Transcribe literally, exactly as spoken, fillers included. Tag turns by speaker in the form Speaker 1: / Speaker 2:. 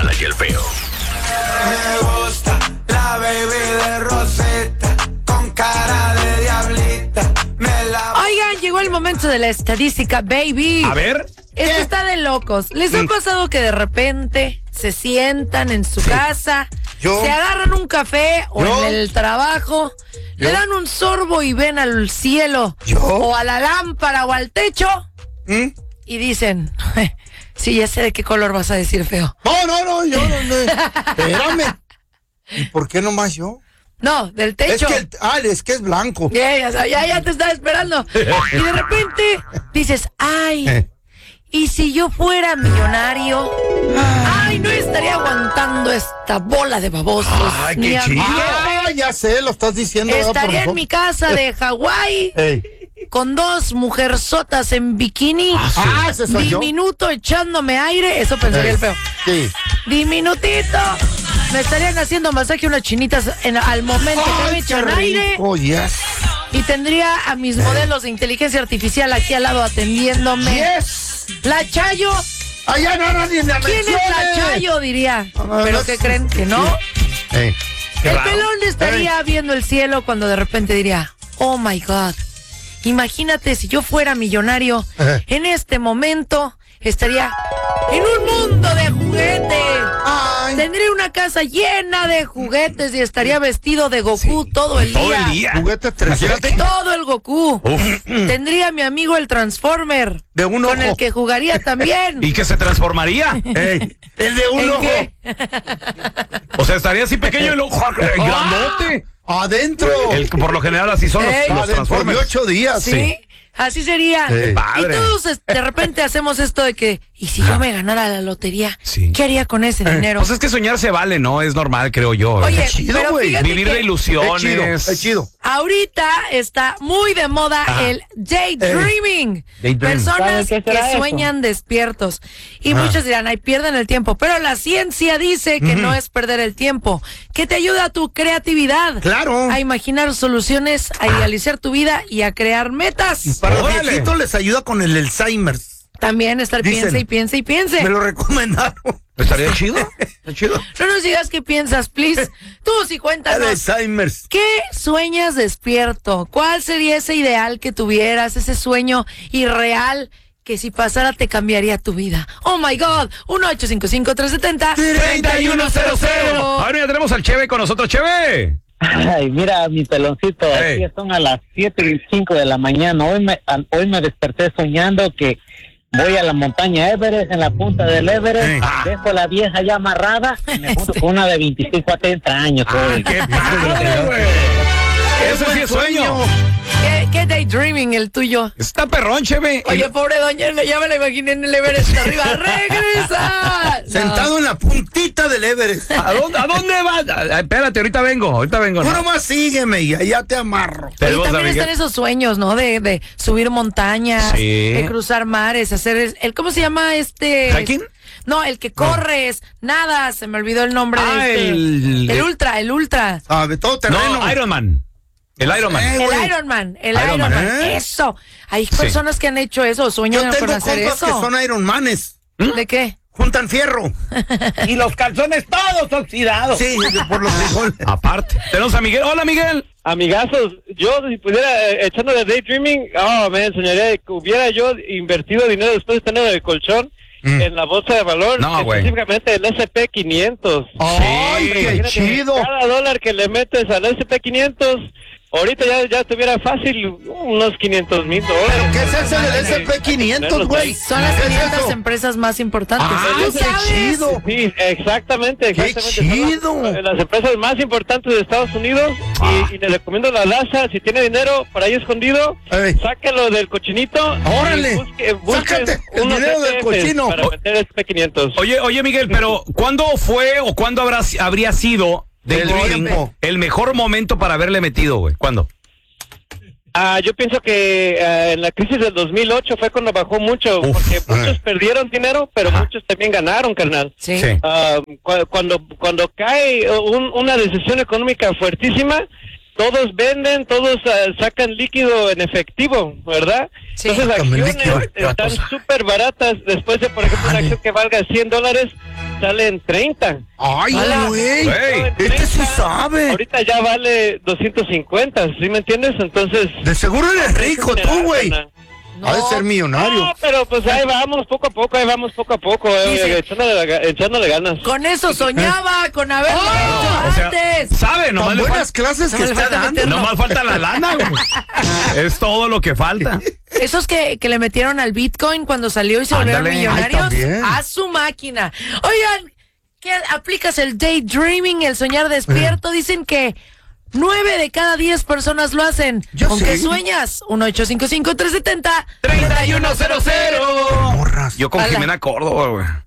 Speaker 1: Mala y el Feo.
Speaker 2: Me gusta la baby de Rosetta, con cara de diablita. Me la...
Speaker 3: Oigan, llegó el momento de la estadística, baby.
Speaker 4: A ver.
Speaker 3: Esto está de locos. ¿Les ha pasado que de repente se sientan en su casa,
Speaker 5: Yo.
Speaker 3: se agarran un café o
Speaker 5: Yo.
Speaker 3: en el trabajo,
Speaker 5: Yo.
Speaker 3: le dan un sorbo y ven al cielo
Speaker 5: Yo.
Speaker 3: o a la lámpara o al techo
Speaker 5: ¿Mm?
Speaker 3: y dicen, sí, ya sé de qué color vas a decir, Feo?
Speaker 5: No, no, no, yo no, no. Espérame. ¿Y por qué nomás yo?
Speaker 3: No, del
Speaker 5: Es
Speaker 3: techo.
Speaker 5: que, el, ah, es que es blanco.
Speaker 3: Ya, ya, ya, ya te estaba esperando. Y de repente dices, ay,
Speaker 5: Eh.
Speaker 3: ¿y si yo fuera millonario? Ay, no estaría aguantando esta bola de babosos.
Speaker 4: Ay, qué
Speaker 3: ni a-
Speaker 4: chido.
Speaker 5: Ah, ya sé, lo estás diciendo. ¿verdad,
Speaker 3: Estaría
Speaker 5: por
Speaker 3: en mi casa de Hawái
Speaker 5: Ey.
Speaker 3: con dos mujerzotas en bikini.
Speaker 5: Ah, ese soy yo.
Speaker 3: Diminuto echándome aire. Eso pensaría el Feo.
Speaker 5: Sí.
Speaker 3: Diminutito. Me estarían haciendo masaje unas chinitas en- al momento que me
Speaker 5: Ay, qué
Speaker 3: echan aire.
Speaker 5: rico, yes.
Speaker 3: Y tendría a mis modelos de inteligencia artificial aquí al lado atendiéndome.
Speaker 5: Yes.
Speaker 3: La Chayo.
Speaker 5: Ay, ya no, no, ni la
Speaker 3: ¿Quién es
Speaker 5: menciones.
Speaker 3: la Chayo? Diría.
Speaker 5: no,
Speaker 3: ¿Pero
Speaker 5: no
Speaker 3: qué
Speaker 5: es-
Speaker 3: creen? ¿Que no?
Speaker 5: Ey.
Speaker 4: Qué
Speaker 3: El
Speaker 4: raro.
Speaker 3: pelón estaría viendo el cielo cuando de repente diría, oh my God, imagínate si yo fuera millonario,
Speaker 5: Ajá.
Speaker 3: en este momento estaría en un mundo de juguetes.
Speaker 5: Ay.
Speaker 3: Tendría una casa llena de juguetes y estaría vestido de Goku todo el
Speaker 4: Todo
Speaker 3: día.
Speaker 4: el día.
Speaker 5: Juguete tres D.
Speaker 3: Todo el Goku.
Speaker 4: Uf.
Speaker 3: Tendría a mi amigo el Transformer,
Speaker 5: De un
Speaker 3: con
Speaker 5: ojo.
Speaker 3: el que jugaría también.
Speaker 4: ¿Y que se transformaría?
Speaker 5: Ey, el de un
Speaker 3: ¿En
Speaker 5: ojo.
Speaker 3: qué?
Speaker 4: O sea, estaría así pequeño el ojo grandote.
Speaker 5: Adentro.
Speaker 4: El, por lo general así son los,
Speaker 3: Ey.
Speaker 4: los
Speaker 5: Adentro de
Speaker 4: Transformers.
Speaker 5: ocho días.
Speaker 3: Sí, así sería.
Speaker 5: Sí.
Speaker 3: Y
Speaker 4: Padre.
Speaker 3: todos es- de repente hacemos esto de que, ¿y si yo me ganara la lotería?
Speaker 4: Sí.
Speaker 3: ¿Qué haría con ese dinero?
Speaker 4: Pues es que soñar se vale, ¿no? Es normal, creo yo.
Speaker 3: Oye,
Speaker 5: chido,
Speaker 3: pero
Speaker 5: güey.
Speaker 3: fíjate
Speaker 4: Vivir
Speaker 3: que
Speaker 4: de ilusiones.
Speaker 5: Es chido, es chido.
Speaker 3: ahorita está muy de moda
Speaker 4: Ah.
Speaker 3: el daydreaming.
Speaker 4: Daydream.
Speaker 3: Personas
Speaker 6: ¿Saben qué
Speaker 3: que
Speaker 6: será eso?
Speaker 3: sueñan despiertos. Y
Speaker 5: Ah.
Speaker 3: muchos dirán, ay, pierden el tiempo. Pero la ciencia dice que no es perder el tiempo, que te ayuda a tu creatividad.
Speaker 5: Claro.
Speaker 3: A imaginar soluciones, a idealizar tu vida y a crear metas.
Speaker 5: Para los
Speaker 4: Órale.
Speaker 5: viejitos les ayuda con el Alzheimer.
Speaker 3: También estar
Speaker 5: Dicen.
Speaker 3: piense y piense y piense.
Speaker 5: Me lo recomendaron.
Speaker 4: ¿Estaría chido?
Speaker 5: Está chido.
Speaker 3: No nos digas qué piensas, please. Tú sí
Speaker 5: El
Speaker 3: cuéntanos.
Speaker 5: Alzheimer.
Speaker 3: ¿Qué sueñas despierto? ¿Cuál sería ese ideal que tuvieras, ese sueño irreal que si pasara te cambiaría tu vida? Oh my God, uno ocho cinco cinco, tres siete cero,
Speaker 4: treinta y uno cero cero. Ahora ya tenemos al Cheve con nosotros. Cheve.
Speaker 6: Ay, mira, mi peloncito,
Speaker 4: Hey.
Speaker 6: aquí son a las siete y cinco de la mañana. Hoy me, a- hoy me desperté soñando que voy a la montaña Everest, en la punta del Everest,
Speaker 5: Hey.
Speaker 6: dejo a la vieja ya amarrada y me junto con una de veinticinco a treinta años. güey.
Speaker 4: ¡Qué padre, güey! Ese sí es sueño.
Speaker 3: ¿Qué, qué daydreaming el tuyo?
Speaker 4: Está perrón, Cheve.
Speaker 3: Oye, pobre doña, ya me la imaginé en el Everest arriba. ¡Regresa! No.
Speaker 5: Sentado en la puntita del Everest.
Speaker 4: ¿A dónde, ¿A dónde vas? Ah, Espérate, ahorita vengo, ahorita vengo.
Speaker 5: Tú
Speaker 4: ¿no?
Speaker 5: nomás sígueme y allá te amarro.
Speaker 3: Oye,
Speaker 4: Tenemos a
Speaker 3: también
Speaker 4: Miguel.
Speaker 3: están esos sueños, ¿no? De, de subir montañas,
Speaker 4: Sí.
Speaker 3: de cruzar mares, hacer el, el- ¿cómo se llama este?
Speaker 4: ¿Hiking?
Speaker 3: No, el que corres, nada, se me olvidó el nombre
Speaker 4: Ah,
Speaker 3: de este.
Speaker 4: el-
Speaker 3: el ultra, el ultra.
Speaker 5: Ah, de todo terreno.
Speaker 4: No, Iron Man. El Iron Man.
Speaker 5: Eh,
Speaker 3: El
Speaker 5: güey.
Speaker 3: Ironman, el
Speaker 4: Iron
Speaker 3: Ironman,
Speaker 4: Man,
Speaker 5: ¿eh?
Speaker 3: eso. Hay personas que han hecho eso, sueñan
Speaker 5: Yo
Speaker 3: con
Speaker 5: tengo
Speaker 3: hacer
Speaker 5: compas que
Speaker 3: eso.
Speaker 5: son Ironmanes.
Speaker 3: ¿De qué?
Speaker 5: Juntan fierro.
Speaker 6: Y los calzones todos oxidados.
Speaker 5: Sí, por los frijoles.
Speaker 4: Aparte. Tenemos a Miguel. Hola, Miguel.
Speaker 7: Amigazos, yo si pudiera, eh, echando de daydreaming, oh, me enseñaría que hubiera yo invertido dinero después de tener el colchón
Speaker 5: Mm.
Speaker 7: en la bolsa de valor,
Speaker 4: No, güey.
Speaker 7: específicamente el ese pe quinientos.
Speaker 5: ¡Ay, qué
Speaker 7: Imagínate,
Speaker 5: chido!
Speaker 7: Cada dólar que le metes al ese pe quinientos, ahorita ya, ya tuviera fácil unos quinientos mil dólares.
Speaker 5: ¿Qué es eso del ese pe quinientos, güey?
Speaker 3: Son las
Speaker 5: ¿Qué es
Speaker 3: quinientas
Speaker 5: eso?
Speaker 3: empresas más importantes.
Speaker 5: ¡Ah,
Speaker 3: ¿Tú
Speaker 5: qué
Speaker 3: sabes?
Speaker 5: chido!
Speaker 7: Sí, exactamente,
Speaker 5: ¡Qué
Speaker 7: exactamente. Son
Speaker 5: chido!
Speaker 7: Las, las empresas más importantes de Estados Unidos
Speaker 5: Ah.
Speaker 7: y, y le recomiendo la LASA, si tiene dinero por ahí escondido,
Speaker 5: Ey.
Speaker 7: sáquelo del cochinito.
Speaker 5: ¡Órale!
Speaker 7: y busque, busque
Speaker 5: ¡Sácate el
Speaker 7: unos
Speaker 5: dinero del
Speaker 7: E T Fs
Speaker 5: cochino!
Speaker 7: para meter el pe quinientos.
Speaker 4: Oye, oye, Miguel, pero ¿cuándo fue o cuándo habrá, habría sido del
Speaker 5: Tengo
Speaker 4: dreaming
Speaker 5: tiempo.
Speaker 4: el mejor momento para haberle metido, güey? ¿Cuándo?
Speaker 7: Ah, yo pienso que ah, en la crisis del dos mil ocho fue cuando bajó mucho,
Speaker 4: Uf.
Speaker 7: porque muchos
Speaker 5: Ah.
Speaker 7: perdieron dinero, pero
Speaker 4: Ajá.
Speaker 7: muchos también ganaron, carnal.
Speaker 3: Sí.
Speaker 4: Sí.
Speaker 7: Ah, cu- cuando cuando cae un- una recesión económica fuertísima, todos venden, todos ah, sacan líquido en efectivo, ¿verdad?
Speaker 3: Sí.
Speaker 7: Entonces
Speaker 5: Sácame
Speaker 7: acciones
Speaker 5: líquido.
Speaker 7: están súper baratas. Después de, por ejemplo, una
Speaker 5: Vale.
Speaker 7: acción que valga cien dólares, sale en treinta.
Speaker 5: Ay,
Speaker 3: Hola.
Speaker 5: güey.
Speaker 4: Güey.
Speaker 5: Este sí sabe.
Speaker 7: Ahorita ya vale doscientos cincuenta, ¿sí me entiendes? Entonces...
Speaker 5: De seguro eres rico tú, güey.
Speaker 3: No.
Speaker 5: Ha de ser millonario.
Speaker 7: No, pero pues ahí vamos poco a poco, ahí vamos poco a poco, eh,
Speaker 3: Dice-
Speaker 7: echándole, ga- echándole ganas.
Speaker 3: Con eso soñaba, con haberlo
Speaker 5: Oh,
Speaker 3: hecho
Speaker 4: O sea,
Speaker 3: antes.
Speaker 4: sabe, nomás
Speaker 5: Tan
Speaker 4: le,
Speaker 5: buenas
Speaker 4: fal-
Speaker 5: clases que
Speaker 3: No le
Speaker 5: está
Speaker 3: falta
Speaker 5: dando.
Speaker 3: meterlo.
Speaker 4: nomás falta la lana, güey. Es todo lo que falta.
Speaker 3: Esos que, que le metieron al Bitcoin cuando salió y se volvieron
Speaker 4: Ándale.
Speaker 3: millonarios,
Speaker 5: Ay, también.
Speaker 3: a su máquina. Oigan, ¿qué aplicas el daydreaming, el soñar despierto? Dicen que nueve de cada diez personas lo hacen.
Speaker 5: Yo
Speaker 3: ¿Con
Speaker 5: sé.
Speaker 3: qué sueñas? uno ocho cinco cinco, tres siete cero,
Speaker 4: treinta y uno cero cero.
Speaker 5: Morras.
Speaker 4: Yo con
Speaker 3: Hola.
Speaker 4: Jimena Córdoba, güey.